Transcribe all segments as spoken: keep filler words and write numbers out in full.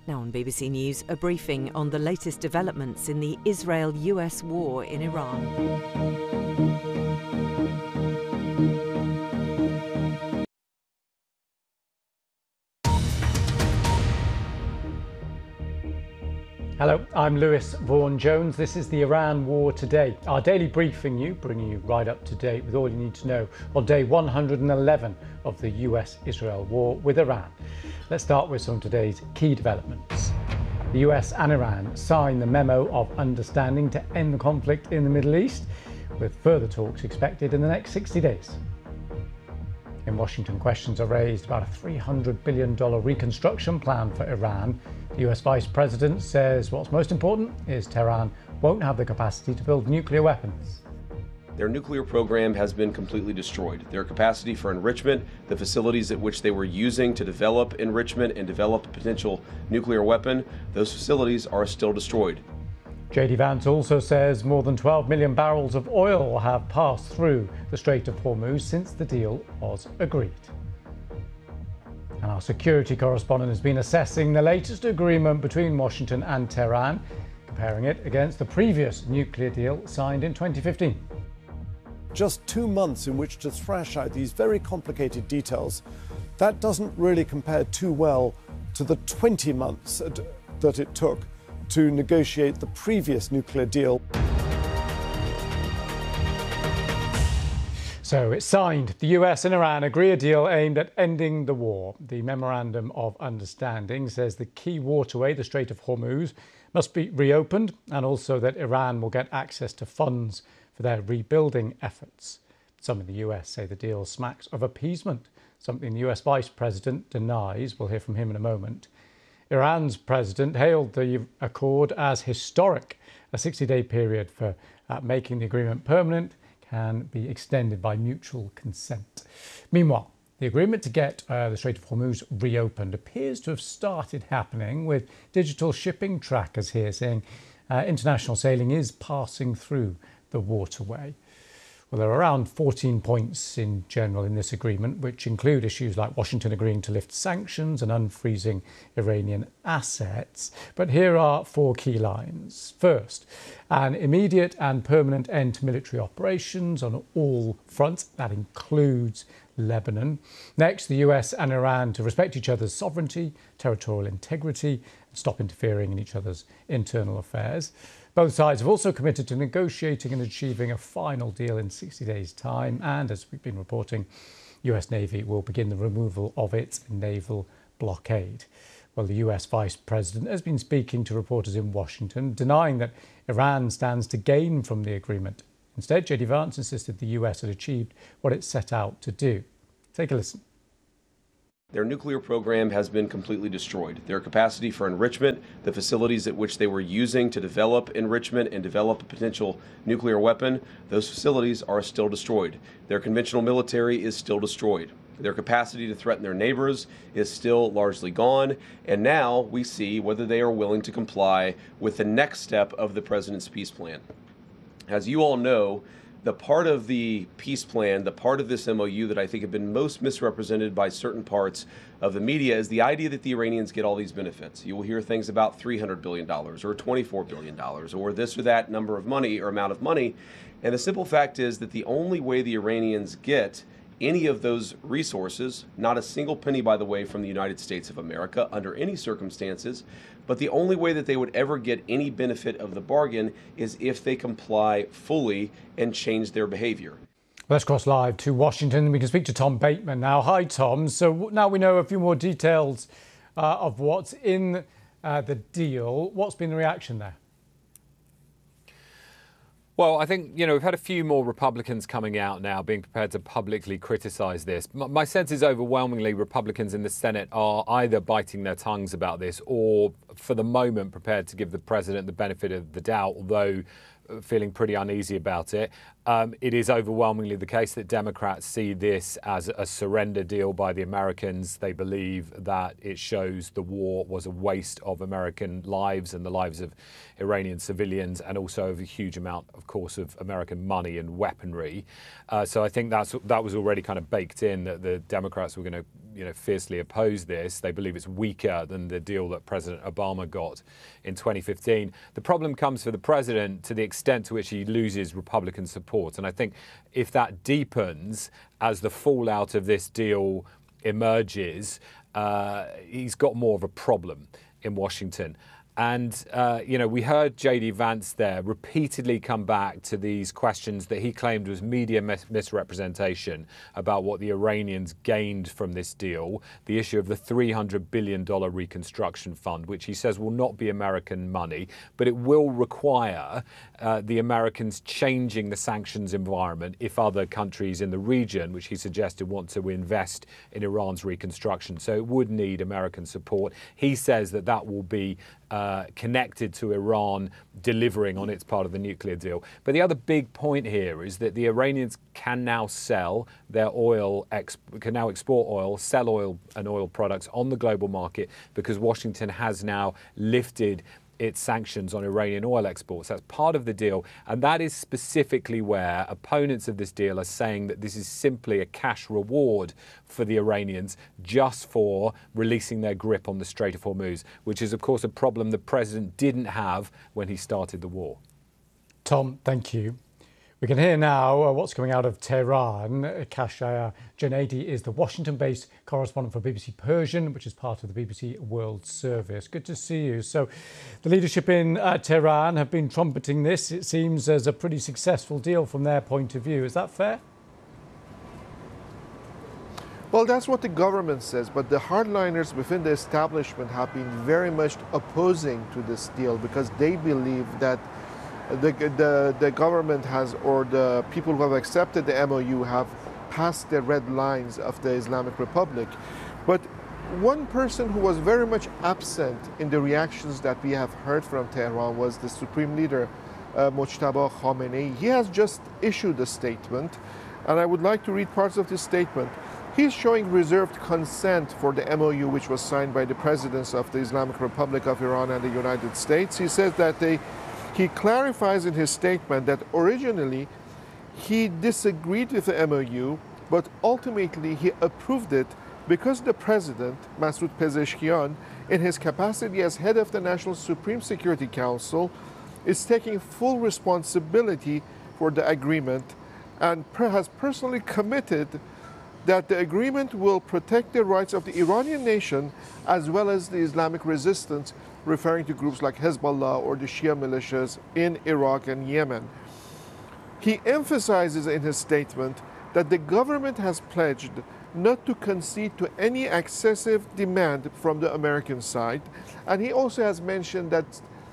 Now on B B C News, a briefing on the latest developments in the Israel-U S war in Iran. Hello, I'm Lewis Vaughan-Jones. This is the Iran War Today, our daily briefing you, bringing you right up to date with all you need to know on day one hundred eleven of the U S-Israel war with Iran. Let's start with some of today's key developments. The U S and Iran signed the Memo of Understanding to end the conflict in the Middle East, with further talks expected in the next sixty days. In Washington, questions are raised about a three hundred billion dollars reconstruction plan for Iran. The U S Vice President says what's most important is Tehran won't have the capacity to build nuclear weapons. Their nuclear program has been completely destroyed. Their capacity for enrichment, the facilities at which they were using to develop enrichment and develop a potential nuclear weapon, those facilities are still destroyed. J D Vance also says more than twelve million barrels of oil have passed through the Strait of Hormuz since the deal was agreed. And our security correspondent has been assessing the latest agreement between Washington and Tehran, comparing it against the previous nuclear deal signed in twenty fifteen. Just two months in which to thrash out these very complicated details, that doesn't really compare too well to the twenty months that it took to negotiate the previous nuclear deal. So it's signed. The U S and Iran agree a deal aimed at ending the war. The Memorandum of Understanding says the key waterway, the Strait of Hormuz, must be reopened, and also that Iran will get access to funds for their rebuilding efforts. Some in the U S say the deal smacks of appeasement, something the U S Vice President denies. We'll hear from him in a moment. Iran's president hailed the accord as historic. A sixty-day period for uh, making the agreement permanent can be extended by mutual consent. Meanwhile, the agreement to get uh, the Strait of Hormuz reopened appears to have started happening, with digital shipping trackers here saying uh, international sailing is passing through the waterway. Well, there are around fourteen points in general in this agreement, which include issues like Washington agreeing to lift sanctions and unfreezing Iranian assets. But here are four key lines. First, an immediate and permanent end to military operations on all fronts. That includes Lebanon. Next, the U S and Iran to respect each other's sovereignty, territorial integrity, and stop interfering in each other's internal affairs. Both sides have also committed to negotiating and achieving a final deal in sixty days' time. And as we've been reporting, U S Navy will begin the removal of its naval blockade. Well, the U S Vice President has been speaking to reporters in Washington, denying that Iran stands to gain from the agreement. Instead, J D Vance insisted the U S had achieved what it set out to do. Take a listen. Their nuclear program has been completely destroyed. Their capacity for enrichment, the facilities at which they were using to develop enrichment and develop a potential nuclear weapon, those facilities are still destroyed. Their conventional military is still destroyed. Their capacity to threaten their neighbors is still largely gone. And now we see whether they are willing to comply with the next step of the president's peace plan. As you all know, the part of the peace plan, the part of this M O U that I think have been most misrepresented by certain parts of the media is the idea that the Iranians get all these benefits. You will hear things about three hundred billion dollars or twenty-four billion dollars or this or that number of money or amount of money. And the simple fact is that the only way the Iranians get any of those resources, not a single penny, by the way, from the United States of America under any circumstances, but the only way that they would ever get any benefit of the bargain is if they comply fully and change their behavior. Let's cross live to Washington. We can speak to Tom Bateman now. Hi, Tom. So now we know a few more details uh, of what's in uh, the deal. What's been the reaction there? Well, I think, you know, we've had a few more Republicans coming out now being prepared to publicly criticize this. My sense is overwhelmingly Republicans in the Senate are either biting their tongues about this or, for the moment, prepared to give the president the benefit of the doubt, although feeling pretty uneasy about it. Um, it is overwhelmingly the case that Democrats see this as a surrender deal by the Americans. They believe that it shows the war was a waste of American lives and the lives of Iranian civilians, and also of a huge amount, of course, of American money and weaponry. Uh, so I think that's that was already kind of baked in, that the Democrats were going to you know, fiercely oppose this. They believe it's weaker than the deal that President Obama got in twenty fifteen. The problem comes for the president to the extent to which he loses Republican support. And I think if that deepens as the fallout of this deal emerges, uh, he's got more of a problem in Washington. And, uh, you know, we heard J D Vance there repeatedly come back to these questions that he claimed was media mis- misrepresentation about what the Iranians gained from this deal, the issue of the three hundred billion dollars reconstruction fund, which he says will not be American money, but it will require uh, the Americans changing the sanctions environment if other countries in the region, which he suggested, want to invest in Iran's reconstruction. So it would need American support. He says that that will be Uh, connected to Iran delivering on its part of the nuclear deal. But the other big point here is that the Iranians can now sell their oil, exp- can now export oil, sell oil and oil products on the global market because Washington has now lifted its sanctions on Iranian oil exports. That's part of the deal. And that is specifically where opponents of this deal are saying that this is simply a cash reward for the Iranians just for releasing their grip on the Strait of Hormuz, which is, of course, a problem the president didn't have when he started the war. Tom, thank you. We can hear now uh, what's coming out of Tehran. Kashaya Janadi is the Washington-based correspondent for B B C Persian, which is part of the B B C World Service. Good to see you. So the leadership in uh, Tehran have been trumpeting this, it seems, as a pretty successful deal from their point of view. Is that fair? Well, that's what the government says, but the hardliners within the establishment have been very much opposing to this deal because they believe that The, the, the government has, or the people who have accepted the M O U have passed the red lines of the Islamic Republic. But one person who was very much absent in the reactions that we have heard from Tehran was the Supreme Leader, uh, Mojtaba Khamenei. He has just issued a statement, and I would like to read parts of this statement. He's showing reserved consent for the M O U, which was signed by the presidents of the Islamic Republic of Iran and the United States. He says that they He clarifies in his statement that originally he disagreed with the M O U, but ultimately he approved it because the president, Masoud Pezeshkian, in his capacity as head of the National Supreme Security Council, is taking full responsibility for the agreement and has personally committed that the agreement will protect the rights of the Iranian nation as well as the Islamic resistance, referring to groups like Hezbollah or the Shia militias in Iraq and Yemen. He emphasizes in his statement that the government has pledged not to concede to any excessive demand from the American side, and he also has mentioned that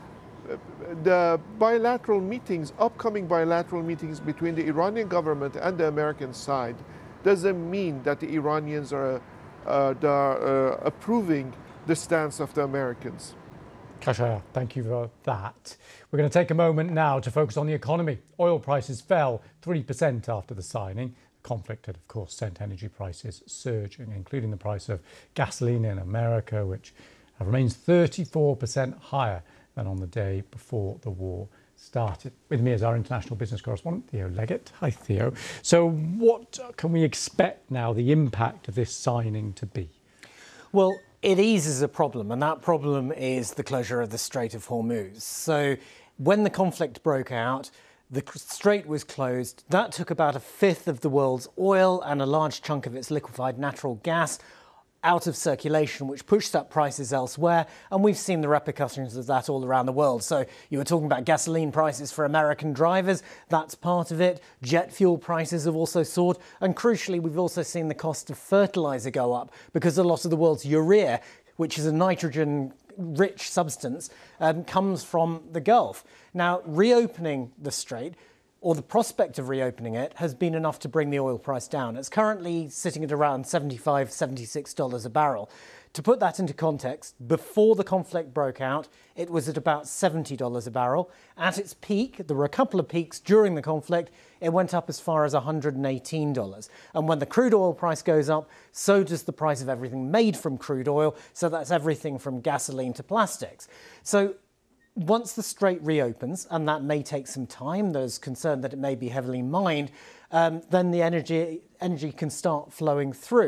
the bilateral meetings, upcoming bilateral meetings between the Iranian government and the American side doesn't mean that the Iranians are, uh, the, uh, approving the stance of the Americans. Kashaya, thank you for that. We're going to take a moment now to focus on the economy. Oil prices fell three percent after the signing. The conflict had, of course, sent energy prices surging, including the price of gasoline in America, which remains thirty-four percent higher than on the day before the war started. With me is our international business correspondent, Theo Leggett. Hi, Theo. So what can we expect now the impact of this signing to be? Well, it eases a problem, and that problem is the closure of the Strait of Hormuz. So when the conflict broke out, the strait was closed. That took about a fifth of the world's oil and a large chunk of its liquefied natural gas out of circulation, which pushed up prices elsewhere, and we've seen the repercussions of that all around the world. So you were talking about gasoline prices for American drivers, that's part of it. Jet fuel prices have also soared, and crucially, we've also seen the cost of fertilizer go up because a lot of the world's urea, which is a nitrogen-rich substance, um, comes from the Gulf. Now, reopening the strait, or the prospect of reopening it, has been enough to bring the oil price down. It's currently sitting at around seventy-five, seventy-six dollars a barrel. To put that into context, before the conflict broke out, it was at about seventy dollars a barrel. At its peak, there were a couple of peaks during the conflict, it went up as far as one hundred eighteen dollars. And when the crude oil price goes up, so does the price of everything made from crude oil. So that's everything from gasoline to plastics. So once the strait reopens, and that may take some time, there's concern that it may be heavily mined, um, then the energy energy can start flowing through.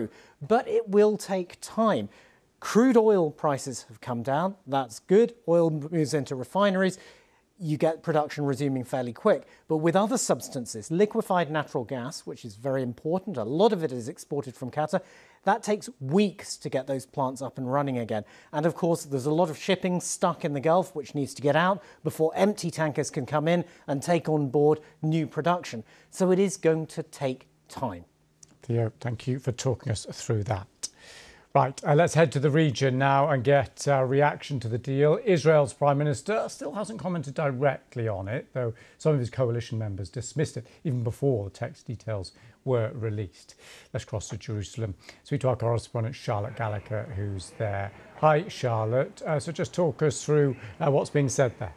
but it will take time. Crude oil prices have come down. That's good. Oil moves into refineries. You get production resuming fairly quick. But with other substances, liquefied natural gas, which is very important, a lot of it is exported from Qatar, that takes weeks to get those plants up and running again. And of course, there's a lot of shipping stuck in the Gulf, which needs to get out before empty tankers can come in and take on board new production. So it is going to take time. Theo, thank you for talking us through that. Right, uh, let's head to the region now and get a reaction to the deal. Israel's Prime Minister still hasn't commented directly on it, though some of his coalition members dismissed it even before the text details were released. Let's cross to Jerusalem. Speak to our correspondent Charlotte Gallagher, who's there. Hi, Charlotte. Uh, so just talk us through uh, what's being said there.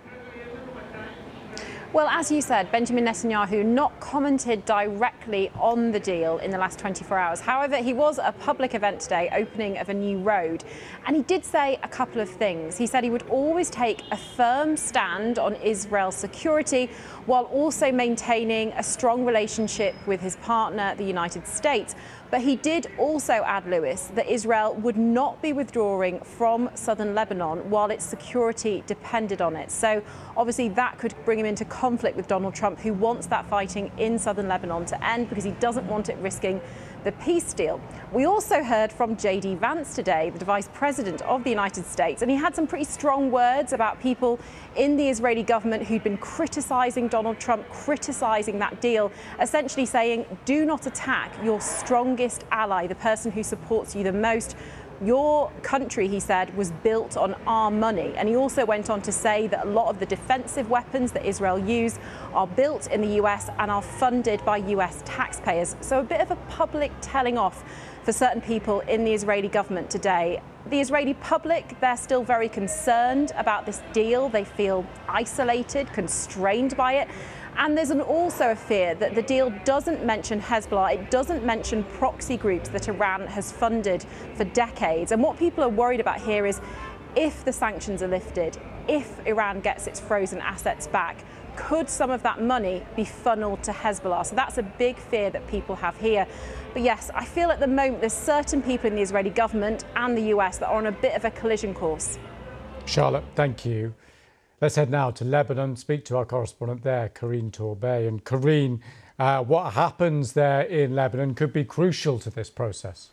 Well, as you said, Benjamin Netanyahu not commented directly on the deal in the last twenty-four hours. However, he was at a public event today, opening of a new road, and he did say a couple of things. He said he would always take a firm stand on Israel's security while also maintaining a strong relationship with his partner, the United States. But he did also add, Lewis, that Israel would not be withdrawing from southern Lebanon while its security depended on it. So obviously that could bring him into conflict with Donald Trump, who wants that fighting in southern Lebanon to end because he doesn't want it risking the peace deal. We also heard from J D Vance today, the Vice President of the United States, and he had some pretty strong words about people in the Israeli government who'd been criticising Donald Trump, criticising that deal, essentially saying, do not attack your strongest ally, the person who supports you the most. Your country, he said, was built on our money. And he also went on to say that a lot of the defensive weapons that Israel use are built in the U S and are funded by U S taxpayers. So a bit of a public telling off for certain people in the Israeli government today. The Israeli public, they're still very concerned about this deal. They feel isolated, constrained by it. And there's an also a fear that the deal doesn't mention Hezbollah, it doesn't mention proxy groups that Iran has funded for decades. And what people are worried about here is if the sanctions are lifted, if Iran gets its frozen assets back, could some of that money be funneled to Hezbollah? So that's a big fear that people have here. But yes, I feel at the moment there's certain people in the Israeli government and the U S that are on a bit of a collision course. Charlotte, thank you. Let's head now to Lebanon, speak to our correspondent there, Karine Tourbet. And Karine, uh, what happens there in Lebanon could be crucial to this process.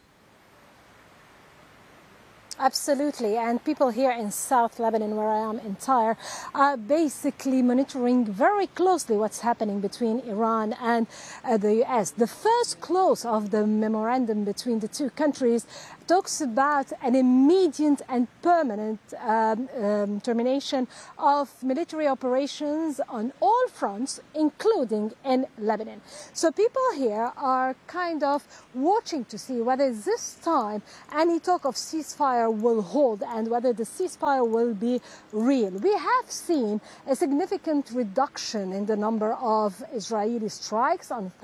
Absolutely, and people here in South Lebanon, where I am in Tyre, are basically monitoring very closely what's happening between Iran and uh, the U S. The first clause of the memorandum between the two countries talks about an immediate and permanent um, um, termination of military operations on all fronts, including in Lebanon. So people here are kind of watching to see whether this time any talk of ceasefire will hold and whether the ceasefire will be real. We have seen a significant reduction in the number of Israeli strikes on